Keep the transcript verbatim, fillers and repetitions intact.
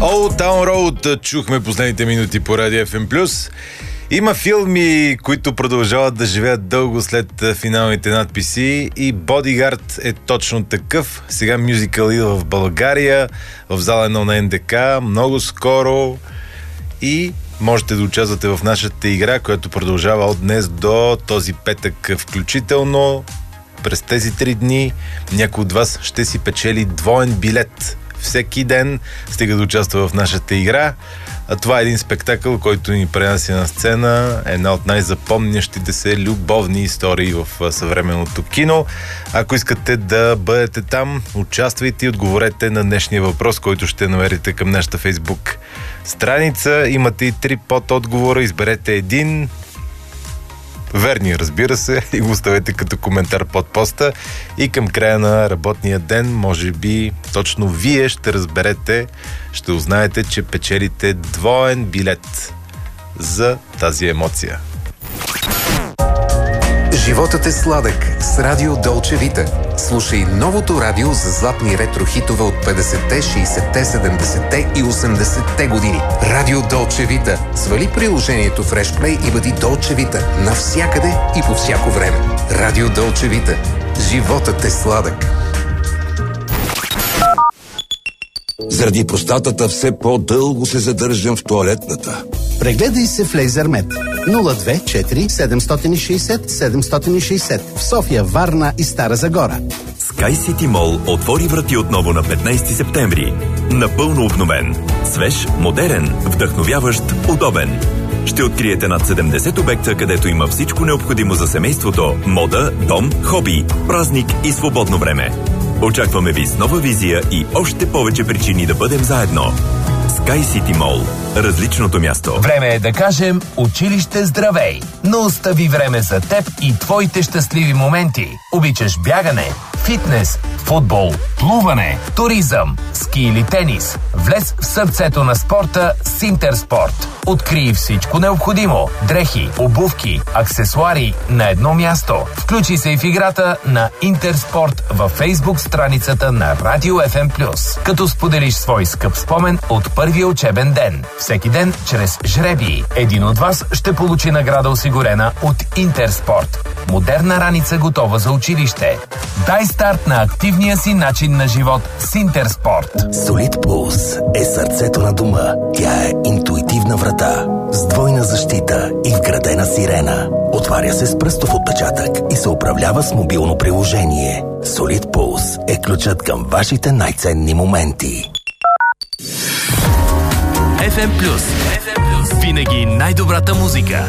Old Town Road чухме последните минути по Радио Еф Ем Плюс. Има филми, които продължават да живеят дълго след финалните надписи и Бодигард е точно такъв. Сега мюзикъл идва в България, в зала едно на Ен Де Ка, много скоро, и можете да участвате в нашата игра, която продължава от днес до този петък включително. През тези три дни някой от вас ще си печели двоен билет всеки ден, стига да участва в нашата игра. А това е един спектакъл, който ни пренася на сцена една от най-запомнящите се любовни истории в съвременното кино. Ако искате да бъдете там, участвайте и отговорете на днешния въпрос, който ще намерите към нашата Фейсбук страница. Имате и три подотговора, изберете един. Верни, разбира се, и го оставете като коментар под поста. И към края на работния ден, може би точно вие ще разберете, ще узнаете, че печелите двоен билет за тази емоция. Животът е сладък с Радио Долче Вита. Слушай новото радио за златни ретро-хитове от петдесетте, шейсетте, седемдесетте и осемдесетте години. Радио Долче Вита. Свали приложението в Решплей и бъди Долче Вита навсякъде и по всяко време. Радио Долче Вита. Животът е сладък. Заради простатата все по-дълго се задържам в тоалетната. Прегледай се в Лейзермед. нула две четири седемстотин и шейсет седемстотин и шейсет в София, Варна и Стара Загора. Sky City Mall отвори врати отново на петнайсети септември. Напълно обновен. Свеж, модерен, вдъхновяващ, удобен. Ще откриете над седемдесет обекта, където има всичко необходимо за семейството, мода, дом, хоби, празник и свободно време. Очакваме ви с нова визия и още повече причини да бъдем заедно. Sky City Mall. Различното място. Време е да кажем училище здравей. Но остави време за теб и твоите щастливи моменти. Обичаш бягане, фитнес, футбол, плуване, туризъм, ски или тенис. Влез в сърцето на спорта с Интерспорт. Открий всичко необходимо. Дрехи, обувки, аксесуари на едно място. Включи се и в играта на Интерспорт във Фейсбук страницата на Радио Еф Ем Плюс, като споделиш свой скъп спомен от първия учебен ден. Всеки ден чрез жребии. Един от вас ще получи награда, осигурена от Интерспорт. Модерна раница, готова за училище. Дай старт на активния си начин на живот с Интерспорт. Солид Плюс е сърцето на дома. Тя е интуитивна врата с двойна защита и вградена сирена. Отваря се с пръстов отпечатък и се управлява с мобилно приложение. Солид Плюс е ключът към вашите най-ценни моменти. Еф Ем Плюс. Винаги най-добрата музика.